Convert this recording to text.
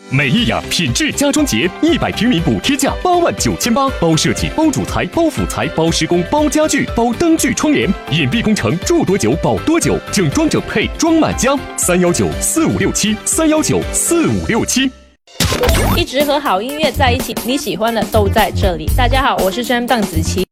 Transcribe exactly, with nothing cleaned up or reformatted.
美丽雅品质家装节，一百平米补贴价八万九千八，包设计、包主材、包辅材、包施工、包家具、包灯具窗帘，隐蔽工程，住多久保多久，整装整配装满家。三幺九四五六七，三幺九四五六七。 一直和好音乐在一起，你喜欢的都在这里。大家好，我是 Sam 邓紫棋。